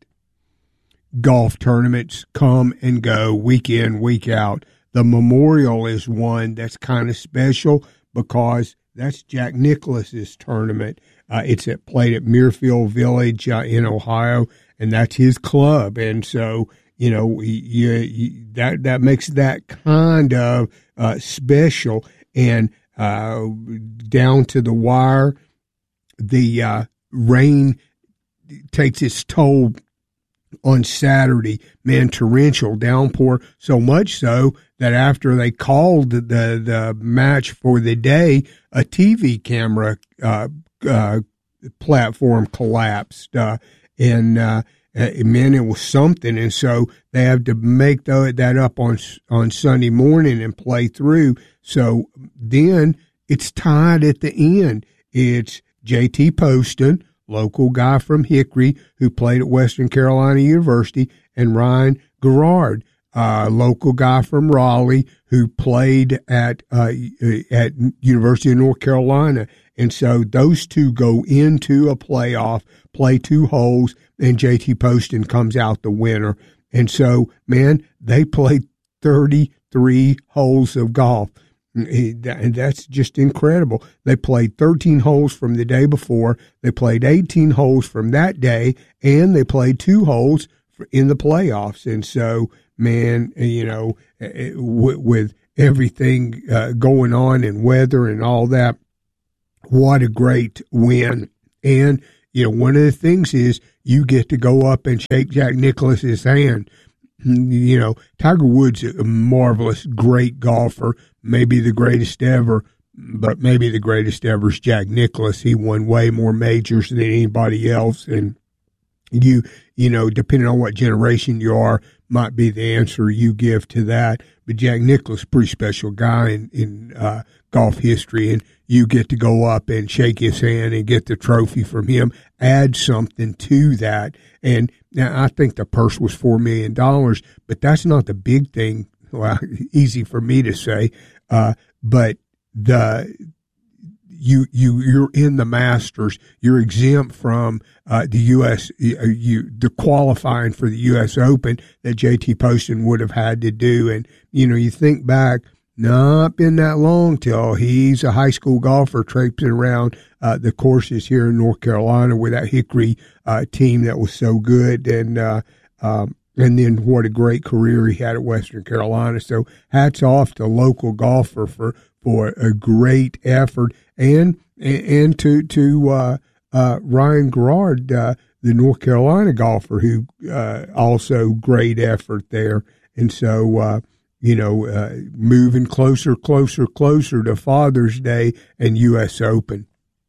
Golf tournaments come and go week in, week out. The Memorial is one that's kind of special because that's Jack Nicklaus's tournament. Uh, it's at, played at Muirfield Village uh, in Ohio, and that's his club. And so, you know, you, you, that that makes that kind of uh, special. And uh, down to the wire, the uh, rain takes its toll on Saturday. Man, torrential downpour, so much so that after they called the the match for the day, a T V camera uh, uh, platform collapsed, uh, and uh, man, it was something. And so they have to make the, that up on on Sunday morning and play through. So then it's tied at the end. It's J T Poston, local guy from Hickory who played at Western Carolina University, and Ryan Garrard, uh, local guy from Raleigh who played at uh, at University of North Carolina. And so those two go into a playoff, play two holes, and J T Poston comes out the winner. And so, man, they played thirty-three holes of golf. And that's just incredible. They played thirteen holes from the day before. They played eighteen holes from that day, and they played two holes in the playoffs. And so, man, you know, with everything uh, going on and weather and all that, what a great win. And, you know, one of the things is you get to go up and shake Jack Nicklaus's hand. You know, Tiger Woods is a marvelous, great golfer, maybe the greatest ever, but maybe the greatest ever is Jack Nicklaus. He won way more majors than anybody else. And you, you know, depending on what generation you are, might be the answer you give to that. But Jack Nicklaus, pretty special guy in, in uh, golf history, and you get to go up and shake his hand and get the trophy from him, add something to that. And now I think the purse was four million dollars, but that's not the big thing. Well, easy for me to say, uh, but the you you you're in the Masters. You're exempt from uh, the U S You, you the qualifying for the U S Open that J T Poston would have had to do. And you know, you think back, not been that long till he's a high school golfer traipsing around uh, the courses here in North Carolina with that Hickory uh, team that was so good. And uh, um, and then what a great career he had at Western Carolina. So hats off to local golfer for for a great effort, and and to to uh, uh, Ryan Garrard, uh, the North Carolina golfer, who uh, also great effort there. And so uh, you know, uh, moving closer, closer, closer to Father's Day and U S Open.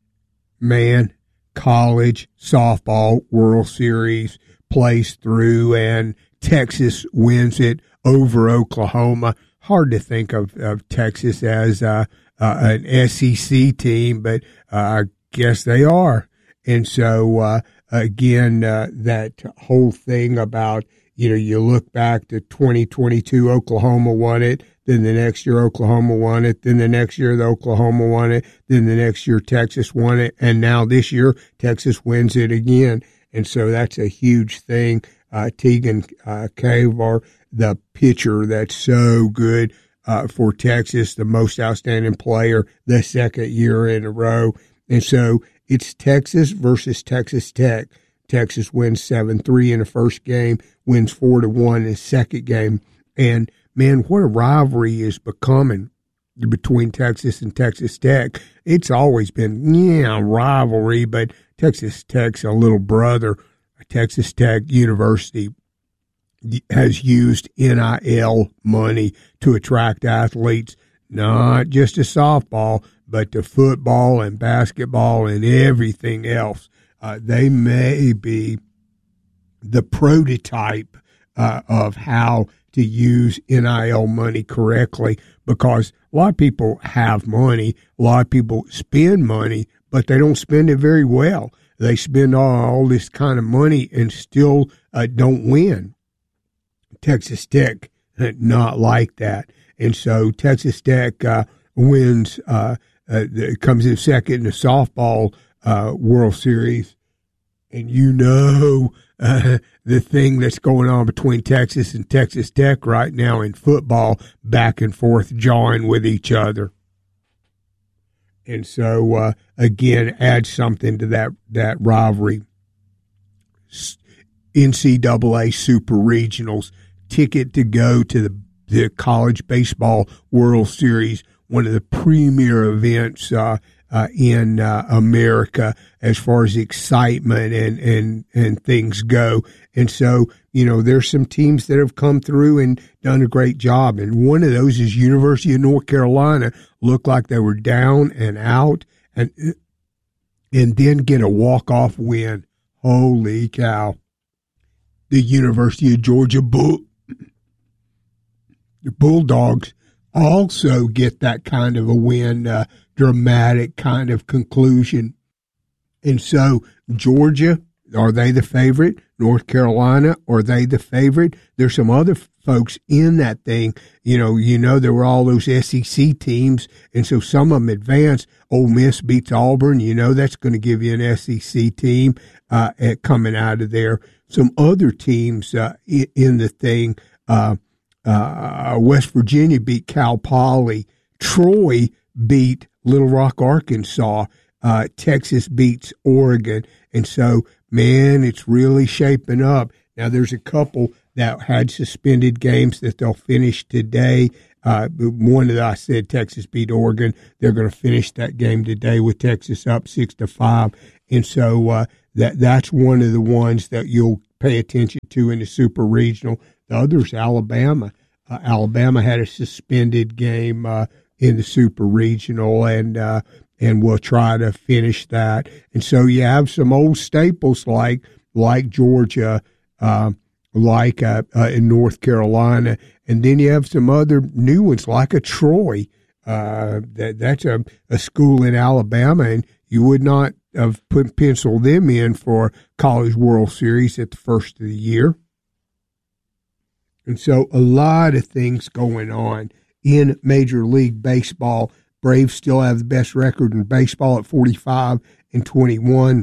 Man, college softball World Series plays through, and Texas wins it over Oklahoma. Hard to think of, of Texas as uh, uh, an S E C team, but uh, I guess they are. And so, uh, again, uh, that whole thing about, you know, you look back to twenty twenty-two, Oklahoma won it. Then the next year, Oklahoma won it. Then the next year, the Oklahoma won it. Then the next year, Texas won it. And now this year, Texas wins it again. And so that's a huge thing. Uh, Tegan uh, Cavar, the pitcher that's so good uh, for Texas, the most outstanding player, the second year in a row. And so it's Texas versus Texas Tech. Texas wins seven three in the first game, wins four to one in the second game. And, man, what a rivalry is becoming between Texas and Texas Tech. It's always been, yeah, rivalry, but Texas Tech's a little brother. Texas Tech University has used N I L money to attract athletes, not just to softball, but to football and basketball and everything else. Uh, they may be the prototype uh, of how to use N I L money correctly, because a lot of people have money, a lot of people spend money, but they don't spend it very well. They spend all, all this kind of money and still uh, don't win. Texas Tech, not like that. And so Texas Tech uh, wins, uh, uh, comes in second in the softball uh, World Series. And you know uh, the thing that's going on between Texas and Texas Tech right now in football, back and forth jawing with each other. And so, uh, again, add something to that, that rivalry. N C double A Super Regionals, ticket to go to the, the College Baseball World Series, one of the premier events uh, uh, in uh, America as far as excitement and, and, and things go. And so, you know, there's some teams that have come through and done a great job. And one of those is University of North Carolina. Looked like they were down and out, and and then get a walk-off win. Holy cow. The University of Georgia Bull, the Bulldogs also get that kind of a win, uh, dramatic kind of conclusion. And so Georgia, are they the favorite? North Carolina, are they the favorite? There's some other folks in that thing. You know, you know there were all those S E C teams, and so some of them advanced. Ole Miss beats Auburn. You know that's going to give you an S E C team uh, at, coming out of there. Some other teams uh, in, in the thing, uh, Uh, West Virginia beat Cal Poly. Troy beat Little Rock, Arkansas. Uh, Texas beats Oregon. And so, man, it's really shaping up. Now, there's a couple that had suspended games that they'll finish today. Uh, one that I said, Texas beat Oregon. They're going to finish that game today with Texas up six to five. And so uh, that that's one of the ones that you'll pay attention to in the Super Regional. The other's Alabama. Uh, Alabama had a suspended game uh, in the Super Regional, and uh, and we'll try to finish that. And so you have some old staples like like Georgia, uh, like uh, uh, in North Carolina, and then you have some other new ones like a Troy. Uh, that that's a, a school in Alabama, and you would not have put penciled them in for College World Series at the first of the year. And so a lot of things going on in Major League Baseball. Braves still have the best record in baseball at forty-five and twenty-one.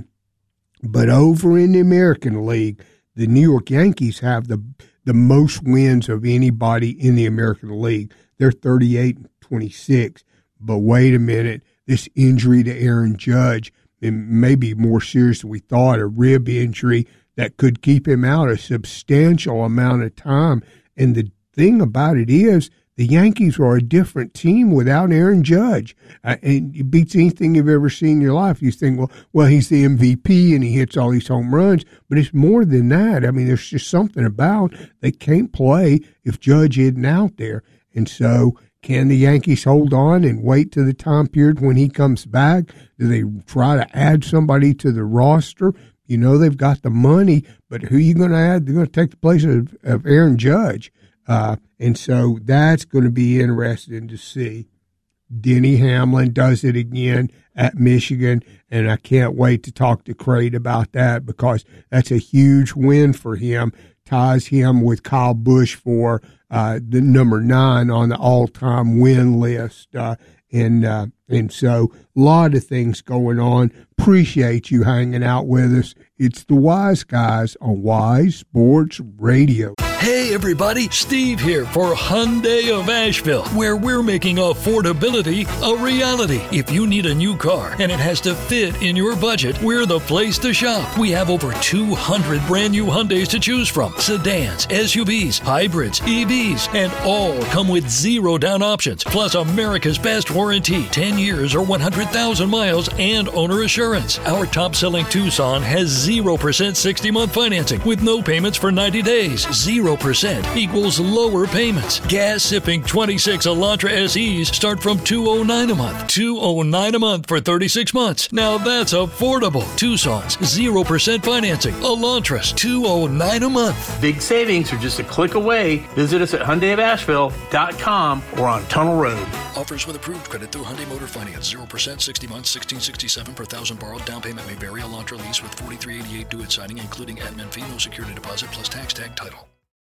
But over in the American League, the New York Yankees have the the most wins of anybody in the American League. They're thirty-eight and twenty-six. But wait a minute, this injury to Aaron Judge, and maybe more serious than we thought, a rib injury that could keep him out a substantial amount of time. And the thing about it is, the Yankees are a different team without Aaron Judge. Uh, and it beats anything you've ever seen in your life. You think, well, well, he's the M V P and he hits all these home runs. But it's more than that. I mean, there's just something about they can't play if Judge isn't out there. And so can the Yankees hold on and wait to the time period when he comes back? Do they try to add somebody to the roster? You know, they've got the money, but who are you going to add? They're going to take the place of, of Aaron Judge. Uh, and so that's going to be interesting to see. Denny Hamlin does it again at Michigan, and I can't wait to talk to Crate about that because that's a huge win for him, ties him with Kyle Busch for uh, the number nine on the all-time win list. Uh, and uh, and so a lot of things going on. Appreciate you hanging out with us. It's the Wise Guys on Wise Sports Radio. Hey everybody, Steve here for Hyundai of Asheville, where we're making affordability a reality. If you need a new car and it has to fit in your budget, we're the place to shop. We have over two hundred brand new Hyundais to choose from. Sedans, S U Vs, hybrids, E Vs, and all come with zero down options. Plus America's best warranty, ten years or one hundred thousand miles and owner assurance. Our top-selling Tucson has zero percent sixty-month financing with no payments for ninety days. Zero percent equals lower payments. Gas-sipping twenty-six Elantra S Es start from two hundred nine dollars a month. two hundred nine dollars a month for thirty-six months. Now that's affordable. Tucson's zero percent financing. Elantras, two hundred nine dollars a month. Big savings are just a click away. Visit us at Hyundai of Asheville dot com or on Tunnel Road. Offers with approved credit through Hyundai Motor Finance. zero percent, sixty months, sixteen sixty-seven per thousand borrowed. Down payment may vary. Elantra lease with forty-three eighty-eight due at signing, including admin fee, no security deposit, plus tax tag title.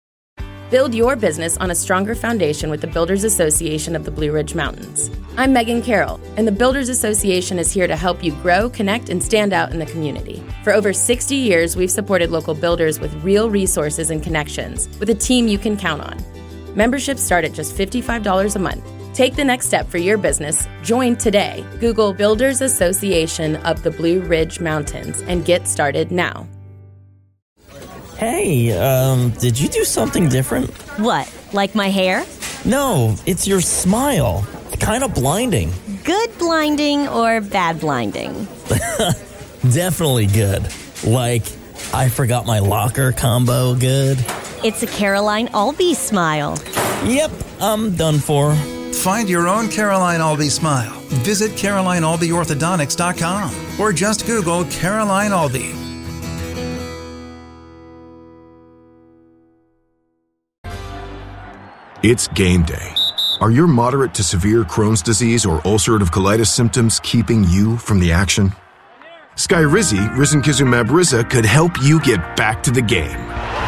Build your business on a stronger foundation with the Builders Association of the Blue Ridge Mountains. I'm Megan Carroll, and the Builders Association is here to help you grow, connect, and stand out in the community. For over sixty years, we've supported local builders with real resources and connections, with a team you can count on. Memberships start at just fifty-five dollars a month. Take the next step for your business. Join today. Google Builders Association of the Blue Ridge Mountains and get started now. Hey, um, did you do something different? What, like my hair? No, it's your smile. Kind of blinding. Good blinding or bad blinding? Definitely good. Like, I forgot my locker combo good. It's a Caroline Albee smile. Yep, I'm done for. Find your own Caroline Albee smile. Visit Caroline Albee Orthodontics dot com or just Google Caroline Albee. It's game day. Are your moderate to severe Crohn's disease or ulcerative colitis symptoms keeping you from the action? Skyrizi, risankizumab Riza, could help you get back to the game.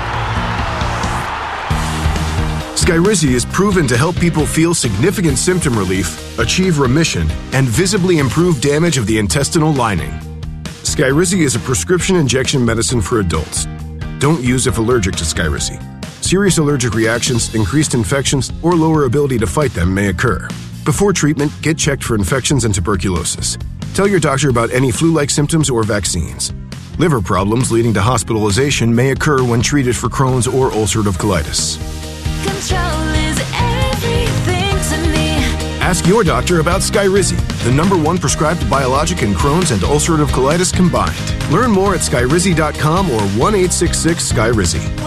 Skyrizi is proven to help people feel significant symptom relief, achieve remission, and visibly improve damage of the intestinal lining. Skyrizi is a prescription injection medicine for adults. Don't use if allergic to Skyrizi. Serious allergic reactions, increased infections, or lower ability to fight them may occur. Before treatment, get checked for infections and tuberculosis. Tell your doctor about any flu-like symptoms or vaccines. Liver problems leading to hospitalization may occur when treated for Crohn's or ulcerative colitis. Control is everything to me. Ask your doctor about Skyrizi, the number one prescribed biologic in Crohn's and ulcerative colitis combined. Learn more at skyrizi dot com or one eight six six Skyrizi.